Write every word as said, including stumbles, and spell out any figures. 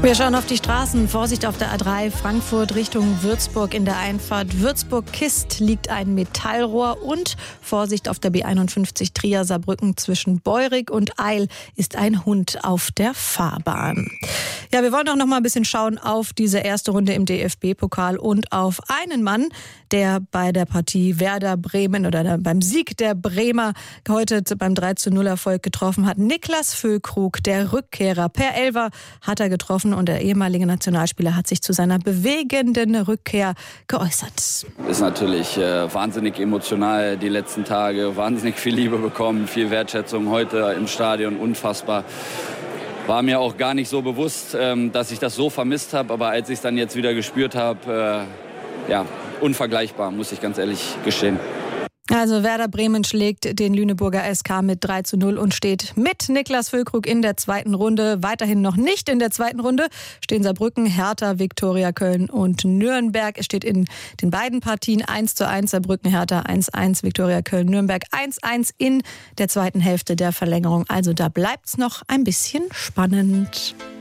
Wir schauen auf die Straßen. Vorsicht auf der A drei Frankfurt Richtung Würzburg in der Einfahrt Würzburg-Kist liegt ein Metallrohr und Vorsicht auf der B einundfünfzig Trier-Saarbrücken zwischen Beurig und Eil ist ein Hund auf der Fahrbahn. Ja, wir wollen auch noch mal ein bisschen schauen auf diese erste Runde im D F B-Pokal und auf einen Mann, der bei der Partie Werder Bremen oder beim Sieg der Bremer heute beim drei zu null Erfolg getroffen hat. Niklas Füllkrug, der Rückkehrer. Per Elfer hat er getroffen und der ehemalige Nationalspieler hat sich zu seiner bewegenden Rückkehr geäußert. Ist natürlich äh, wahnsinnig emotional die letzten Tage, wahnsinnig viel Liebe bekommen, viel Wertschätzung heute im Stadion, unfassbar. War mir auch gar nicht so bewusst, ähm, dass ich das so vermisst habe, aber als ich es dann jetzt wieder gespürt habe, äh, ja, unvergleichbar, muss ich ganz ehrlich gestehen. Also Werder Bremen schlägt den Lüneburger S K mit drei zu null und steht mit Niklas Füllkrug in der zweiten Runde. Weiterhin noch nicht in der zweiten Runde stehen Saarbrücken, Hertha, Viktoria Köln und Nürnberg. Es steht in den beiden Partien eins zu eins, Saarbrücken, Hertha eins zu eins, Viktoria Köln, Nürnberg eins zu eins in der zweiten Hälfte der Verlängerung. Also da bleibt's noch ein bisschen spannend.